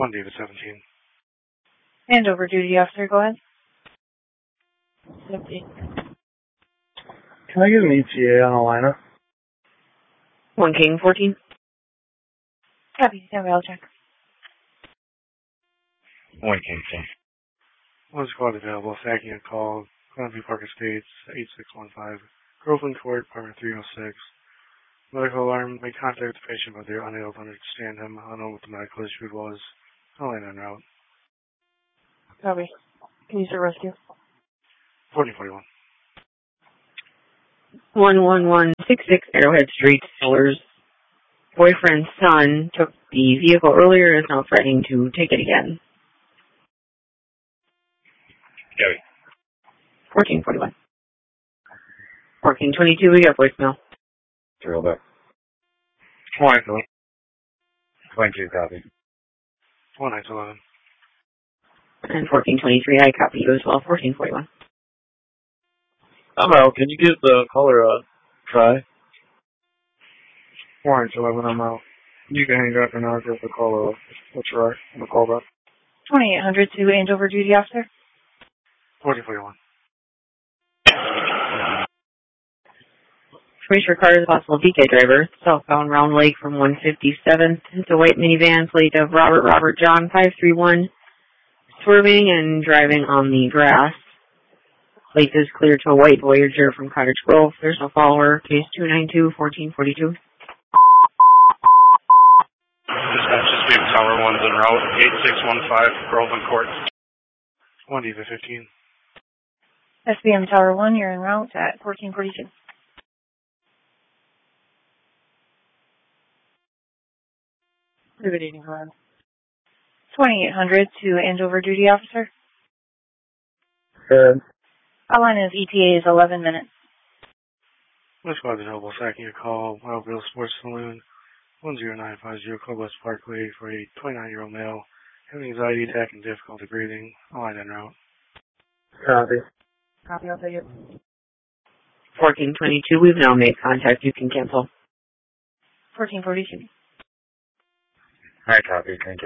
David 17. And over duty officer, go ahead. 17. Can I get an ETA on Alina? 1 King 14. Copy, stand by, I'll check. 1 King 10. One squad available, stacking a call, Columbia Park Estates, 8615, Groveland Court, apartment 306. Medical alarm, made contact with the patient, but they were unable to understand him. I don't know what the medical issue was. Alina en route. Copy. Can you start rescue? 1441. 11166 Arrowhead Street, Sellers. Boyfriend's son took the vehicle earlier and is now threatening to take it again. Gary. 1441. 1422, we got voicemail. Drill back. 22 copy. 1911. And 1423, I copy you as well. 1441. I'm out. Can you give the caller a try? 11, I'm out. You can hang up and I'll give the caller a try. I'll call back. 2800 to Andover duty officer. 1441. Tracer car is a possible DK driver, southbound Round Lake from 157th. It's a white minivan, plate of Robert John 531, swerving and driving on the grass. Plate is clear to a white Voyager from Cottage Grove. There's no follower. Case 292-1442. Dispatch to Speed Tower 1's en route, 8615 Groveland Court. 1 David 15. SBM Tower 1, you're en route at 1442. Riveting around. 2800 to Andover duty officer. Good. Alina's ETA is 11 minutes. One squad available, stacking a call, Wildville Sports Saloon, 10950 Cobus Parkway for a 29-year-old male having anxiety attack and difficulty breathing. Alina en route. Copy. Copy, I'll take it. 1422, we've now made contact. You can cancel. 1442. Hi, copy. Thank you.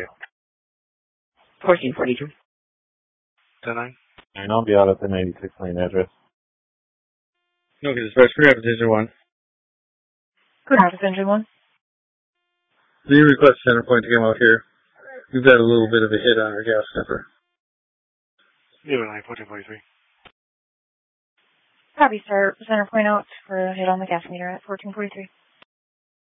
1442. 10-9. And I'll be out at the 96 lane address. Okay, dispatch, we have Engine 1. Good office, Engine 1. Do you request center point to come out here? We've got a little bit of a hit on our gas sniffer. David 9, 1443. Copy, start center point out for a hit on the gas meter at 1443.